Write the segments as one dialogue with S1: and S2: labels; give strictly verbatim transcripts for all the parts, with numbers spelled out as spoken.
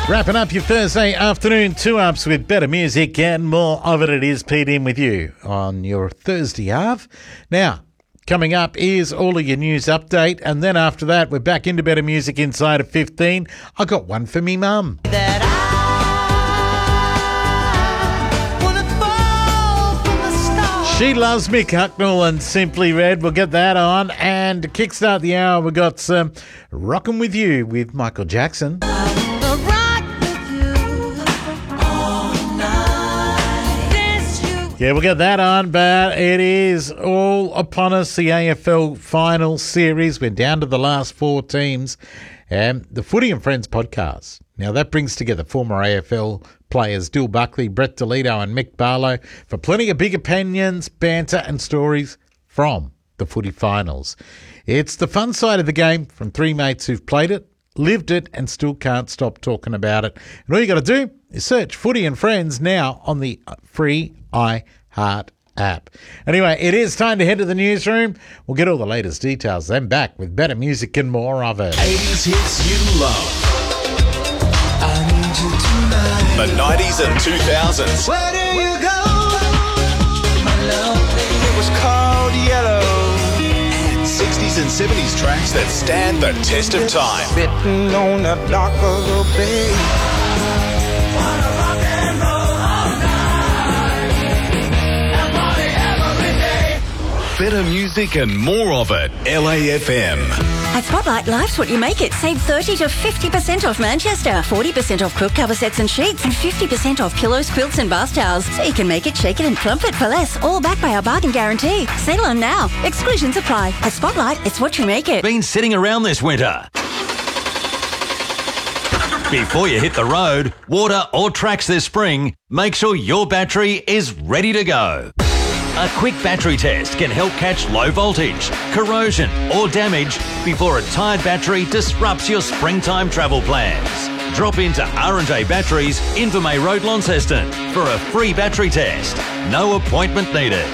S1: Wrapping up your Thursday afternoon two-ups with better music and more of it. It is Pete in with you on your Thursday half. Now, coming up is all of your news update, and then after that, we're back into better music inside of fifteen. I got one for me mum.
S2: That I wanna fall from the stars.
S1: She Loves Mick Hucknall and Simply Red. We'll get that on. And to kickstart the hour, we've got some Rockin' With You with Michael Jackson. Yeah, we'll get that on, but it is all upon us, the A F L final series. We're down to the last four teams. And the Footy and Friends podcast. Now, that brings together former A F L players Dill Buckley, Brett DeLito and Mick Barlow for plenty of big opinions, banter and stories from the footy finals. It's the fun side of the game from three mates who've played it, lived it and still can't stop talking about it. And all you got to do is search Footy and Friends now on the free iHeart app. Anyway, it is time to head to the newsroom. We'll get all the latest details, then back with better music and more of it.
S3: eighties hits you love. I need you tonight. The nineties and two thousands.
S2: Where do you go? My love,
S3: It was called Yellow. And sixties and seventies tracks that stand the test of time.
S4: Sitting on the dock of the bay.
S3: Better music and more of it. L A F M.
S5: At Spotlight, life's what you make it. Save thirty to fifty percent off Manchester, forty percent off quilt cover sets and sheets, and fifty percent off pillows, quilts and bath towels. So you can make it, shake it and plump it for less, all backed by our bargain guarantee. Sale on now. Exclusions apply. At Spotlight, it's what you make it.
S6: Been sitting around this winter? Before you hit the road, water or tracks this spring, make sure your battery is ready to go. A quick battery test can help catch low voltage, corrosion or damage before a tired battery disrupts your springtime travel plans. Drop into R and J Batteries, Invermay Road, Launceston for a free battery test. No appointment needed.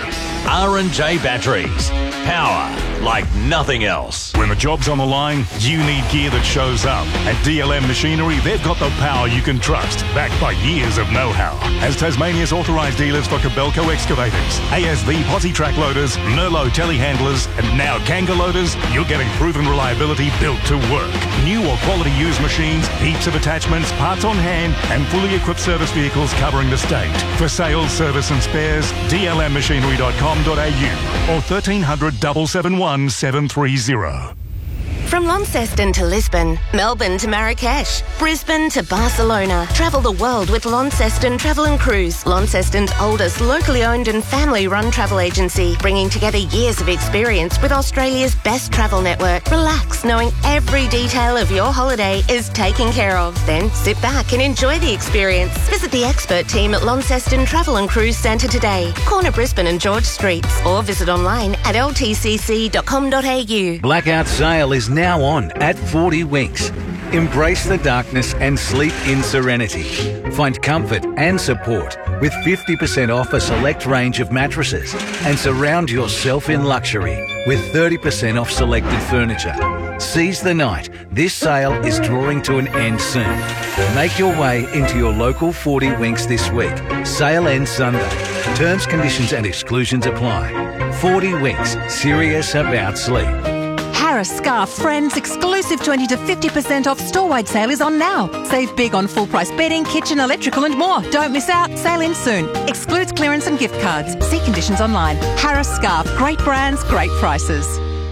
S6: R and J Batteries. Power like nothing else.
S7: When the job's on the line, you need gear that shows up. At D L M Machinery, they've got the power you can trust, backed by years of know-how. As Tasmania's authorised dealers for Kobelco excavators, A S V posi track loaders, Merlot telehandlers, and now Kanga loaders, you're getting proven reliability built to work. New or quality used machines, heaps of attachments, parts on hand, and fully equipped service vehicles covering the state. For sales, service and spares, d l m machinery dot com dot a u or thirteen hundred seven seven one seven three zero.
S8: From Launceston to Lisbon, Melbourne to Marrakesh, Brisbane to Barcelona. Travel the world with Launceston Travel and Cruise. Launceston's oldest locally owned and family-run travel agency, bringing together years of experience with Australia's best travel network. Relax, knowing every detail of your holiday is taken care of. Then sit back and enjoy the experience. Visit the expert team at Launceston Travel and Cruise Centre today, corner Brisbane and George Streets, or visit online at l t c c dot com dot a u.
S9: Blackout sale is now on at forty Winks. Embrace the darkness and sleep in serenity. Find comfort and support with fifty percent off a select range of mattresses, and surround yourself in luxury with thirty percent off selected furniture. Seize the night. This sale is drawing to an end soon. Make your way into your local forty Winks this week. Sale ends Sunday. Terms, conditions and exclusions apply. forty Winks. Serious about sleep.
S10: Harris Scarf Friends exclusive twenty to fifty percent off store-wide sale is on now. Save big on full-price bedding, kitchen, electrical and more. Don't miss out. Sale ends soon. Excludes clearance and gift cards. See conditions online. Harris Scarf. Great brands, great prices.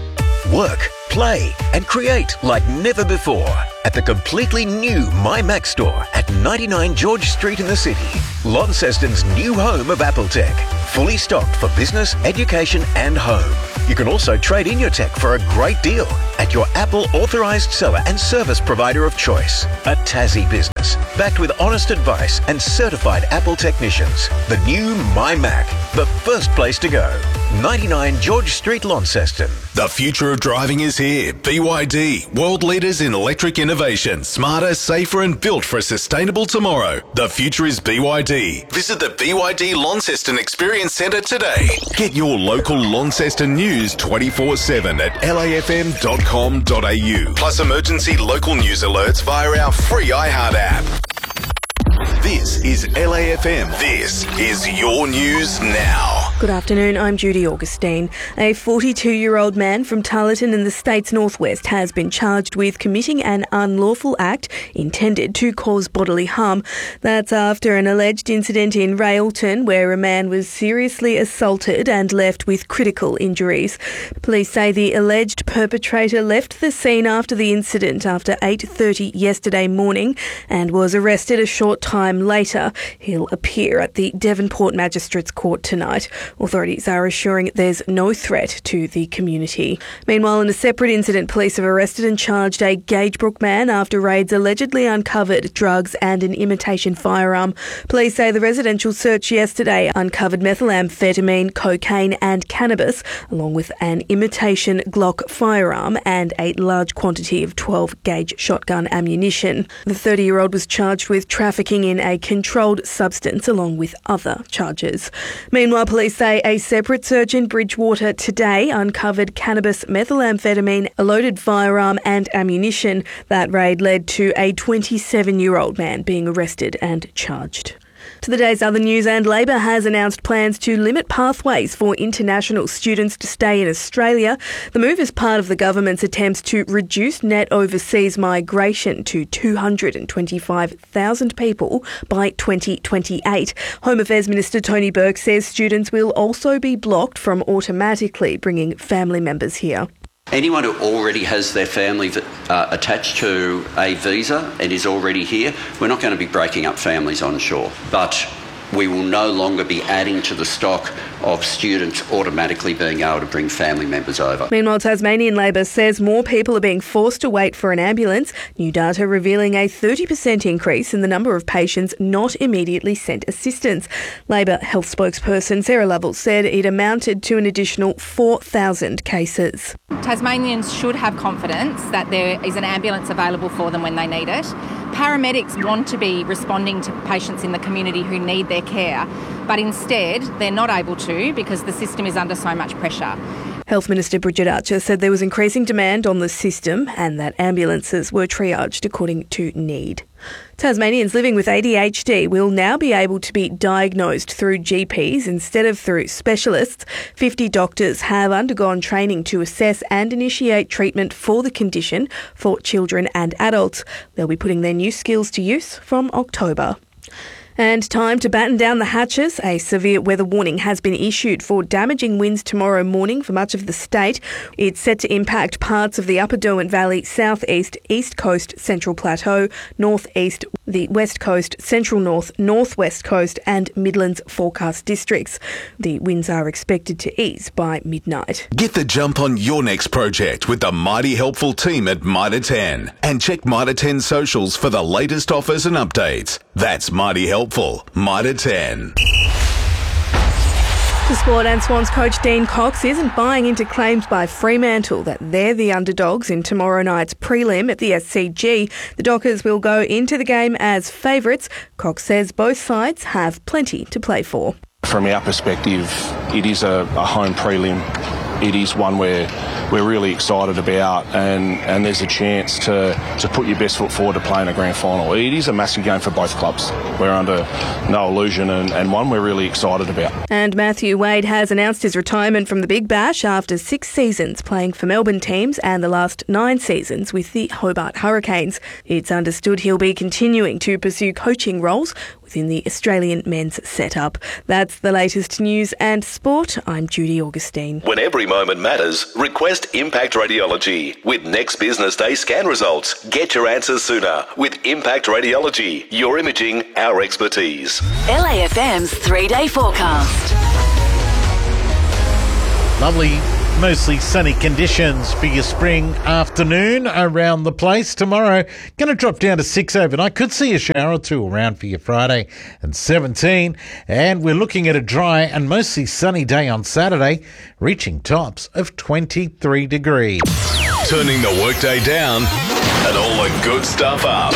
S11: Work, play and create like never before at the completely new My Mac store at ninety-nine George Street in the city. Launceston's new home of Apple Tech. Fully stocked for business, education and home. You can also trade in your tech for a great deal at your Apple authorised seller and service provider of choice. A Tassie business, backed with honest advice and certified Apple technicians. The new My Mac, the first place to go. ninety-nine George Street, Launceston.
S3: The future of driving is here. B Y D, world leaders in electric innovation, smarter, safer and built for a sustainable tomorrow. The future is B Y D. Visit the B Y D Launceston Experience Centre today. Get your local Launceston news twenty-four seven at l a f m dot com dot a u. Plus emergency local news alerts via our free iHeart app. This is L A F M. This is your news now.
S12: Good afternoon, I'm Judy Augustine. A forty-two-year-old man from Tarleton in the state's northwest has been charged with committing an unlawful act intended to cause bodily harm. That's after an alleged incident in Railton where a man was seriously assaulted and left with critical injuries. Police say the alleged perpetrator left the scene after the incident after eight thirty yesterday morning and was arrested a short time later. He'll appear at the Devonport Magistrates Court tonight. Authorities are assuring there's no threat to the community. Meanwhile, in a separate incident, police have arrested and charged a Gagebrook man after raids allegedly uncovered drugs and an imitation firearm. Police say the residential search yesterday uncovered methamphetamine, cocaine and cannabis, along with an imitation Glock firearm and a large quantity of twelve gauge shotgun ammunition. The thirty-year-old was charged with trafficking in a controlled substance along with other charges. Meanwhile, police say a separate search in Bridgewater today uncovered cannabis, methamphetamine, a loaded firearm and ammunition. That raid led to a twenty-seven-year-old man being arrested and charged. To the day's other news, and Labor has announced plans to limit pathways for international students to stay in Australia. The move is part of the government's attempts to reduce net overseas migration to two hundred twenty-five thousand people by twenty twenty-eight. Home Affairs Minister Tony Burke says students will also be blocked from automatically bringing family members here.
S13: Anyone who already has their family uh, attached to a visa and is already here, we're not going to be breaking up families on shore. But we will no longer be adding to the stock of students automatically being able to bring family members over.
S12: Meanwhile, Tasmanian Labor says more people are being forced to wait for an ambulance. New data revealing a thirty percent increase in the number of patients not immediately sent assistance. Labor health spokesperson Sarah Lovell said it amounted to an additional four thousand cases.
S14: Tasmanians should have confidence that there is an ambulance available for them when they need it. Paramedics want to be responding to patients in the community who need their care, but instead they're not able to because the system is under so much pressure.
S12: Health Minister Bridget Archer said there was increasing demand on the system and that ambulances were triaged according to need. Tasmanians living with A D H D will now be able to be diagnosed through G Ps instead of through specialists. fifty doctors have undergone training to assess and initiate treatment for the condition for children and adults. They'll be putting their new skills to use from October. And time to batten down the hatches. A severe weather warning has been issued for damaging winds tomorrow morning for much of the state. It's set to impact parts of the Upper Derwent Valley, southeast, east coast, central plateau, northeast, the west coast, central north, northwest coast and Midlands forecast districts. The winds are expected to ease by midnight.
S3: Get the jump on your next project with the mighty helpful team at Mitre ten. And check Mitre ten socials for the latest offers and updates. That's mighty helpful. Mitre ten.
S12: The Sport and Swans coach Dean Cox isn't buying into claims by Fremantle that they're the underdogs in tomorrow night's prelim at the S C G. The Dockers will go into the game as favourites. Cox says both sides have plenty to play for.
S15: From our perspective, it is a, a home prelim. It is one where we're really excited about, and, and there's a chance to, to put your best foot forward to play in a grand final. It is a massive game for both clubs. We're under no illusion, and, and one we're really excited about.
S12: And Matthew Wade has announced his retirement from the Big Bash after six seasons playing for Melbourne teams and the last nine seasons with the Hobart Hurricanes. It's understood he'll be continuing to pursue coaching roles within the Australian men's setup. That's the latest news and sport. I'm Judy Augustine.
S3: When every moment matters, request Impact Radiology. With next business day scan results, get your answers sooner with Impact Radiology. Your imaging, our expertise.
S16: L A F M's three-day forecast.
S1: Lovely, mostly sunny conditions for your spring afternoon around the place. Tomorrow, going to drop down to six overnight. Could see a shower or two around for your Friday and seventeen. And we're looking at a dry and mostly sunny day on Saturday, reaching tops of twenty-three degrees.
S3: Turning the workday down and all the good stuff up.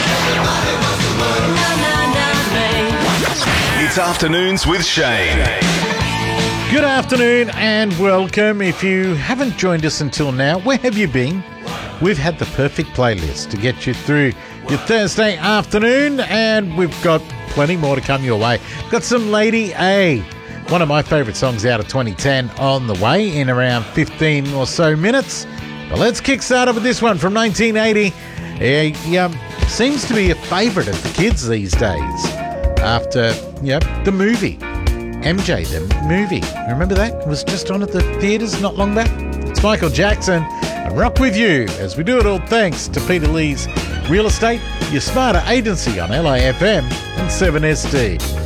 S3: It's Afternoons with Shane.
S1: Good afternoon and welcome. If you haven't joined us until now, where have you been? We've had the perfect playlist to get you through your Thursday afternoon, and we've got plenty more to come your way. Got some Lady A, one of my favourite songs out of twenty ten, on the way in around fifteen or so minutes. But let's kickstart it with this one from nineteen eighty. It um, seems to be a favourite of the kids these days after, yep, the movie. M J, the movie. Remember that? It was just on at the theatres not long back. It's Michael Jackson and Rock With You as we do it all thanks to Peter Lee's Real Estate, your smarter agency on L A F M and seven S D.